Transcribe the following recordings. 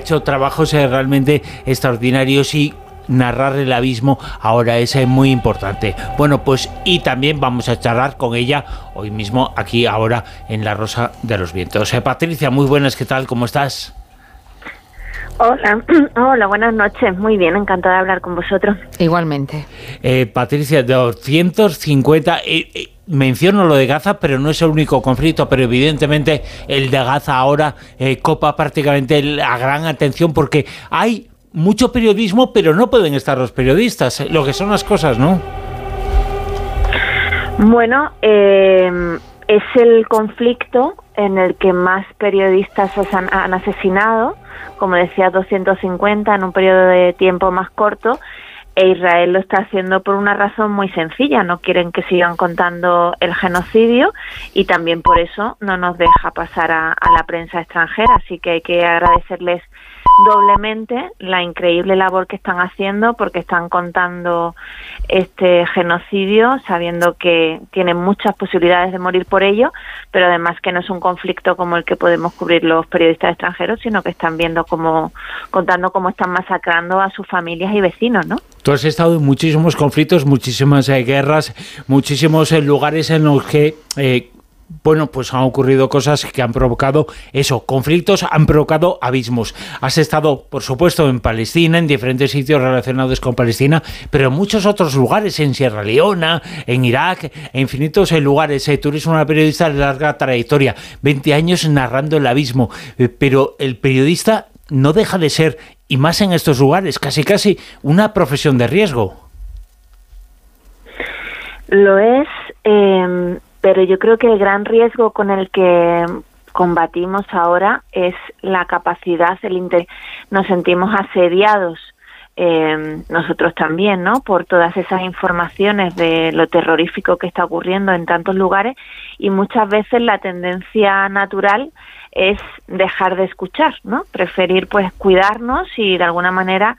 hecho trabajos realmente extraordinarios y narrar el abismo ahora es muy importante. Bueno, pues y también vamos a charlar con ella hoy mismo, aquí ahora en La Rosa de los Vientos. Patricia, muy buenas, ¿qué tal? ¿Cómo estás? Hola, buenas noches. Muy bien, encantada de hablar con vosotros. Igualmente. Patricia, 250... menciono lo de Gaza, pero no es el único conflicto, pero evidentemente el de Gaza ahora copa prácticamente la gran atención porque hay mucho periodismo, pero no pueden estar los periodistas, lo que son las cosas, ¿no? Bueno, es el conflicto en el que más periodistas han asesinado, como decía, 250 en un periodo de tiempo más corto, e Israel lo está haciendo por una razón muy sencilla: no quieren que sigan contando el genocidio y también por eso no nos deja pasar a la prensa extranjera, así que hay que agradecerles doblemente la increíble labor que están haciendo, porque están contando este genocidio sabiendo que tienen muchas posibilidades de morir por ello, pero además que no es un conflicto como el que podemos cubrir los periodistas extranjeros, sino que están contando cómo están masacrando a sus familias y vecinos, ¿no? Tú has estado en muchísimos conflictos, muchísimas guerras, muchísimos lugares en los que bueno, pues han ocurrido cosas que han provocado eso, conflictos, han provocado abismos. Has estado, por supuesto, en Palestina, en diferentes sitios relacionados con Palestina, pero en muchos otros lugares, en Sierra Leona, en Irak, en infinitos lugares. Tú eres una periodista de larga trayectoria, 20 años narrando el abismo, pero el periodista no deja de ser, y más en estos lugares, casi una profesión de riesgo. Lo es, pero yo creo que el gran riesgo con el que combatimos ahora es la capacidad, nos sentimos asediados, nosotros también, ¿no?, por todas esas informaciones de lo terrorífico que está ocurriendo en tantos lugares, y muchas veces la tendencia natural es dejar de escuchar, ¿no?, preferir pues cuidarnos y de alguna manera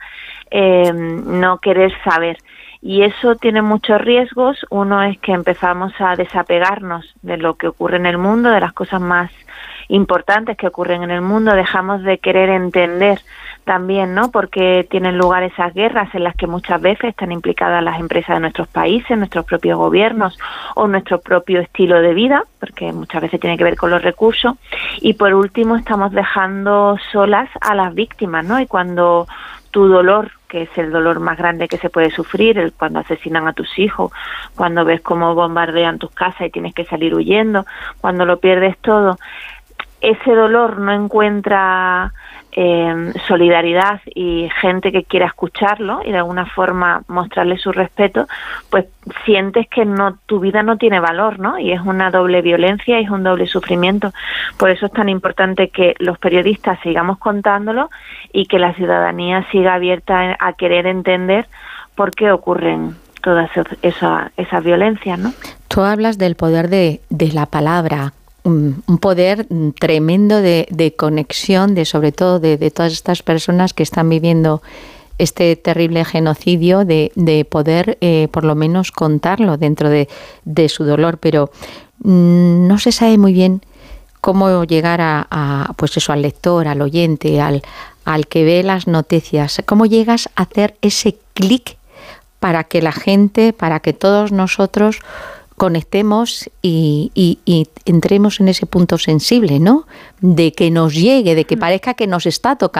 no querer saber. Y eso tiene muchos riesgos. Uno es que empezamos a desapegarnos de lo que ocurre en el mundo, de las cosas más importantes que ocurren en el mundo. Dejamos de querer entender también, ¿no?, porque tienen lugar esas guerras en las que muchas veces están implicadas las empresas de nuestros países, nuestros propios gobiernos o nuestro propio estilo de vida, porque muchas veces tiene que ver con los recursos. Y por último, estamos dejando solas a las víctimas, ¿no? Y cuando tu dolor, que es el dolor más grande que se puede sufrir, cuando asesinan a tus hijos, cuando ves cómo bombardean tus casas y tienes que salir huyendo, cuando lo pierdes todo, ese dolor no encuentra solidaridad y gente que quiera escucharlo y de alguna forma mostrarle su respeto, pues sientes que tu vida no tiene valor, ¿no? Y es una doble violencia y es un doble sufrimiento. Por eso es tan importante que los periodistas sigamos contándolo y que la ciudadanía siga abierta a querer entender por qué ocurren todas esas violencias, ¿no? Tú hablas del poder de la palabra, un poder tremendo de conexión, sobre todo de todas estas personas que están viviendo este terrible genocidio, de poder por lo menos contarlo dentro de su dolor, pero no se sabe muy bien cómo llegar pues eso, al lector, al oyente, al que ve las noticias. ¿Cómo llegas a hacer ese clic para que la gente, para que todos nosotros conectemos y entremos en ese punto sensible, ¿no?, de que nos llegue, de que parezca que nos está tocando